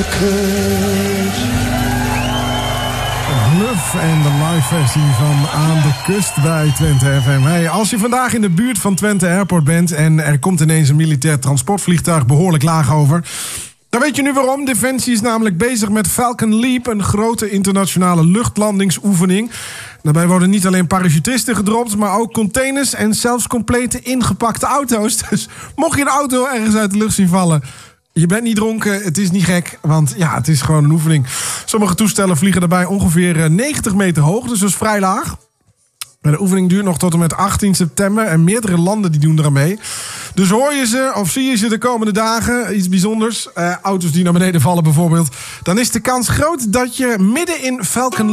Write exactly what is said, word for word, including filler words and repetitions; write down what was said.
kust. Bluff en de live versie van Aan de Kust bij Twente F M. Hey, als je vandaag in de buurt van Twente Airport bent en er komt ineens een militair transportvliegtuig behoorlijk laag over, dan weet je nu waarom. Defensie is namelijk bezig met Falcon Leap, een grote internationale luchtlandingsoefening. Daarbij worden niet alleen parachutisten gedropt, maar ook containers en zelfs complete ingepakte auto's. Dus mocht je een auto ergens uit de lucht zien vallen, je bent niet dronken, het is niet gek, want ja, het is gewoon een oefening. Sommige toestellen vliegen daarbij ongeveer negentig meter hoog, dus dat is vrij laag. De oefening duurt nog tot en met achttien september en meerdere landen die doen eraan mee. Dus hoor je ze of zie je ze de komende dagen, iets bijzonders, uh, auto's die naar beneden vallen bijvoorbeeld, dan is de kans groot dat je midden in Falcon